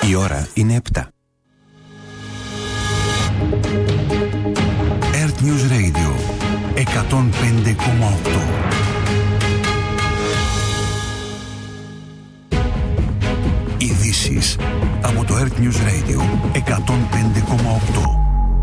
Η ώρα είναι 7. Earth News Radio 105,8. Ειδήσεις από το Earth News Radio 105,8.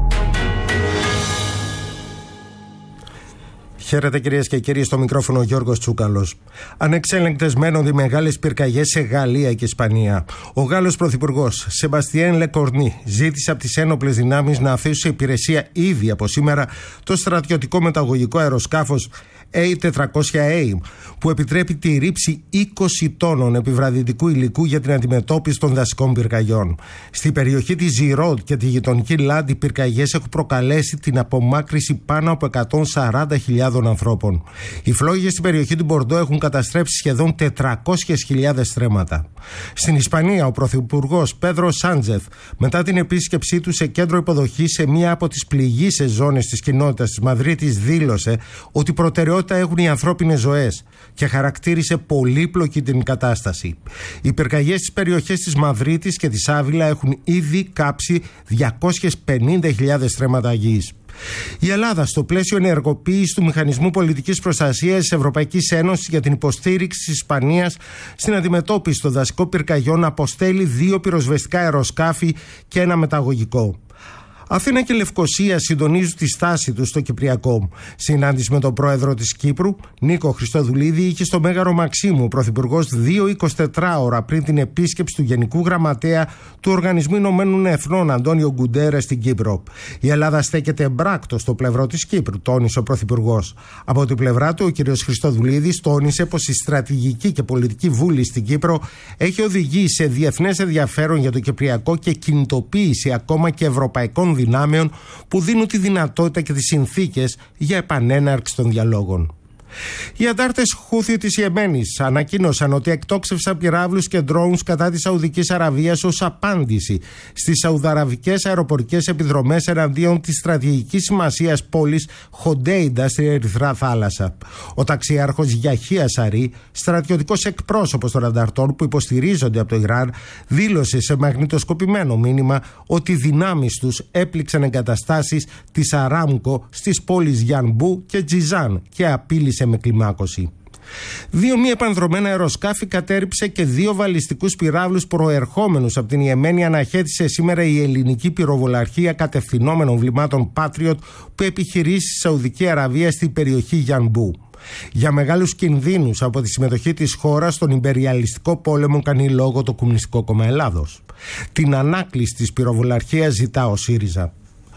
Χαίρετε κυρίες και κύριοι, στο μικρόφωνο ο Γιώργος Τσούκαλος. Ανεξέλεγκτες μένονται οι μεγάλες πυρκαγιές σε Γαλλία και Ισπανία. Ο Γάλλος Πρωθυπουργός Σεμπαστιέν Λεκορνί ζήτησε από τις ένοπλες δυνάμεις να αφήσουν σε υπηρεσία ήδη από σήμερα το στρατιωτικό μεταγωγικό αεροσκάφος A400A, που επιτρέπει τη ρήψη 20 τόνων επιβραδυτικού υλικού για την αντιμετώπιση των δασικών πυρκαγιών. Στη περιοχή της Ζιρόντ και τη γειτονική Λάντ, οι πυρκαγιές έχουν προκαλέσει την απομάκρυση πάνω από 140.000 ανθρώπων. Οι φλόγες στην περιοχή του Μπορντό έχουν καταστρέψει σχεδόν 400.000 στρέμματα. Στην Ισπανία, ο Πρωθυπουργός Πέδρο Σάντζεθ, μετά την επίσκεψή του σε κέντρο υποδοχής σε μία από τις πληγείσες ζώνες της κοινότητας της Μαδρίτης, δήλωσε ότι προτεραιότητα έχουν οι ανθρώπινες ζωές και χαρακτήρισε πολύπλοκη την κατάσταση. Οι πυρκαγιές στις περιοχές της Μαδρίτης και της Άβυλα έχουν ήδη κάψει 250.000 στρέμματα γης. Η Ελλάδα, στο πλαίσιο ενεργοποίησης του Μηχανισμού Πολιτικής Προστασίας της Ευρωπαϊκής Ένωσης για την υποστήριξη της Ισπανίας στην αντιμετώπιση των δασικών πυρκαγιών, αποστέλει 2 πυροσβεστικά αεροσκάφη και ένα μεταγωγικό. Αθήνα και Λευκοσία συντονίζουν τη στάση τους στο Κυπριακό. Συνάντηση με τον πρόεδρο της Κύπρου, Νίκο Χριστοδουλίδη, είχε στο Μέγαρο Μαξίμου ο Πρωθυπουργός 2-24 ώρα πριν την επίσκεψη του Γενικού Γραμματέα του Οργανισμού Ηνωμένων Εθνών, Αντώνιο Γκουντέρες, στην Κύπρο. Η Ελλάδα στέκεται εμπράκτος στο πλευρό της Κύπρου, τόνισε ο Πρωθυπουργός. Από την πλευρά του, ο κ. Χριστοδουλίδης τόνισε πως η στρατηγική και πολιτική βούληση στην Κύπρο έχει οδηγήσει σε διεθνές ενδιαφέρον για το Κυπριακό και κινητοποίηση ακόμα και ευρωπαϊκών δυνάμεων που δίνουν τη δυνατότητα και τις συνθήκες για επανέναρξη των διαλόγων. Οι αντάρτες Χούθι της Ιεμένης ανακοίνωσαν ότι εκτόξευσαν πυράβλους και drones κατά της Σαουδικής Αραβίας ως απάντηση στις σαουδαραβικές αεροπορικές επιδρομές εναντίον της στρατηγικής σημασίας πόλης Χοντέιντα στην Ερυθρά Θάλασσα. Ο ταξιάρχος Γιαχία Σαρί, στρατιωτικός εκπρόσωπος των ανταρτών που υποστηρίζονται από το Ιράν, δήλωσε σε μαγνητοσκοπημένο μήνυμα ότι οι δυνάμεις τους έπληξαν εγκαταστάσεις της Αράμκο στις πόλεις Γιανμπού και Τζιζάν και απείλησε με κλιμάκωση. 2 μη επανδρομένα αεροσκάφη κατέρριψε και 2 βαλιστικούς πυράβλους προερχόμενους από την Ιεμένη αναχέτησε σήμερα η ελληνική πυροβολαρχία κατευθυνόμενων βλημάτων Patriot που επιχειρήσει στη Σαουδική Αραβία στην περιοχή Γιανμπού. Για μεγάλους κινδύνους από τη συμμετοχή της χώρας στον ιμπεριαλιστικό πόλεμο κάνει λόγο το Κομμουνιστικό Κόμμα Ελλάδος. Την ανάκληση της πυροβολαρχίας ζητά ο ΣΥΡΙΖΑ.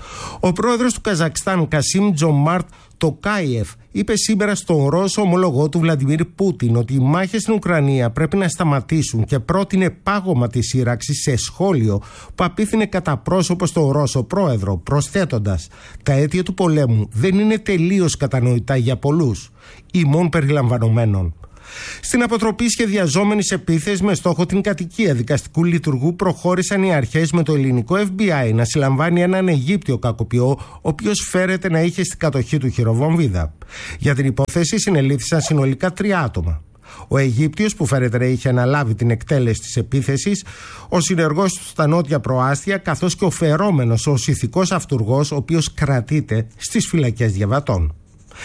Ο πρόεδρος του Καζακστάν, Κασίμ Τζομάρτ Τοκάιεφ, είπε σήμερα στον Ρώσο ομολογό του Βλαντιμίρ Πούτιν ότι οι μάχες στην Ουκρανία πρέπει να σταματήσουν και πρότεινε πάγωμα της σύραξης σε σχόλιο που απίθυνε κατά πρόσωπο στον Ρώσο πρόεδρο, προσθέτοντας: «Τα αίτια του πολέμου δεν είναι τελείως κατανοητά για πολλούς, ημών περιλαμβανομένων». Στην αποτροπή σχεδιαζόμενης επίθεσης με στόχο την κατοικία δικαστικού λειτουργού προχώρησαν οι αρχές με το ελληνικό FBI να συλλαμβάνει έναν Αιγύπτιο κακοποιό, ο οποίος φέρεται να είχε στην κατοχή του χειροβομβίδα. Για την υπόθεση συνελήφθησαν συνολικά 3 άτομα. Ο Αιγύπτιος, που φέρεται να είχε αναλάβει την εκτέλεση της επίθεσης, ο συνεργός του στα νότια προάστια, καθώς και ο φερόμενος ως ηθικός αυτουργός, ο οποίος κρατείται στις φυλακές διαβατών.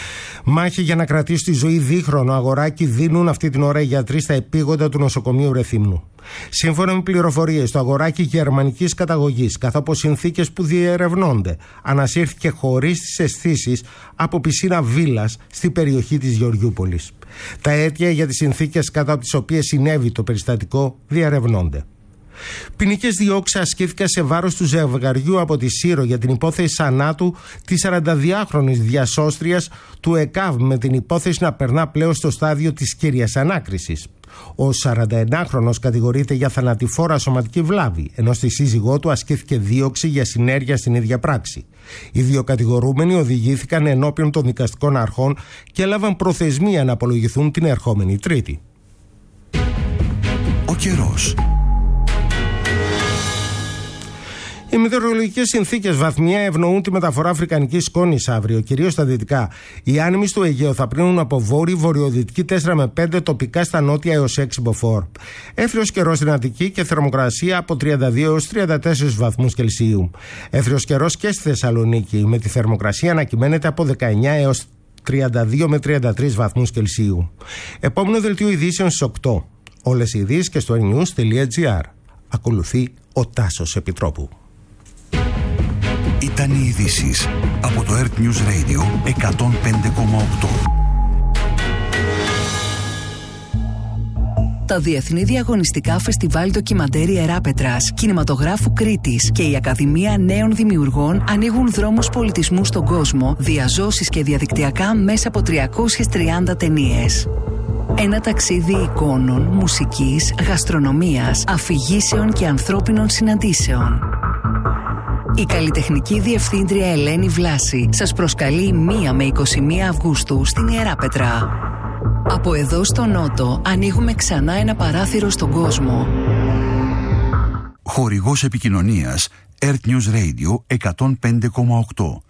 Μάχη για να κρατήσει τη ζωή δίχρονο αγοράκι δίνουν αυτή την ώρα οι γιατροί στα επίγοντα του νοσοκομείου Ρεθύμνου. Σύμφωνα με πληροφορίες, το αγοράκι γερμανικής καταγωγής, καθώς από συνθήκες που διερευνώνται, ανασύρθηκε χωρίς τις αισθήσεις από πισίνα βίλας στην περιοχή της Γεωργιούπολης. Τα αίτια για τις συνθήκες κατά από τις οποίες συνέβη το περιστατικό διερευνώνται. Ποινικές διώξεις ασκήθηκαν σε βάρος του ζευγαριού από τη Σύρο για την υπόθεση θανάτου της 42χρονης διασώστριας του ΕΚΑΒ, με την υπόθεση να περνά πλέον στο στάδιο της κύριας ανάκρισης. Ο 41χρονος κατηγορείται για θανατηφόρα σωματική βλάβη, ενώ στη σύζυγό του ασκήθηκε δίωξη για συνέργεια στην ίδια πράξη. Οι 2 κατηγορούμενοι οδηγήθηκαν ενώπιον των δικαστικών αρχών και έλαβαν προθεσμία να απολογηθούν την ερχόμενη Τρίτη. Ο καιρός. Οι μετεωρολογικές συνθήκες βαθμιαία ευνοούν τη μεταφορά αφρικανικής σκόνης αύριο, κυρίως στα δυτικά. Οι άνεμοι του Αιγαίου θα πλύνουν από βόρειο-βορειοδυτική 4 με 5, τοπικά στα νότια έως 6 μποφόρ. Έφριος καιρός στην Αττική και θερμοκρασία από 32 έως 34 βαθμούς Κελσίου. Έφριος καιρός και στη Θεσσαλονίκη, με τη θερμοκρασία να κυμαίνεται από 19 έως 32 με 33 βαθμούς Κελσίου. Επόμενο δελτίο ειδήσεων στις 8. Όλες οι ειδήσεις και στο news.gr. Ακολουθεί ο Τάσος Επιτρόπου. Ήταν οι ειδήσεις από το Earth News Radio 105,8. Τα Διεθνή Διαγωνιστικά Φεστιβάλ Ντοκιμαντέρ Ιεράπετρας, Κινηματογράφου Κρήτης και η Ακαδημία Νέων Δημιουργών ανοίγουν δρόμους πολιτισμού στον κόσμο, διαζώσεις και διαδικτυακά μέσα από 330 ταινίες. Ένα ταξίδι εικόνων, μουσικής, γαστρονομίας, αφηγήσεων και ανθρώπινων συναντήσεων. Η καλλιτεχνική διευθύντρια Ελένη Βλάση σας προσκαλεί 1 με 21 Αυγούστου στην Ιεράπετρα. Από εδώ στο Νότο ανοίγουμε ξανά ένα παράθυρο στον κόσμο. Χορηγός επικοινωνίας Earth News Radio 105,8.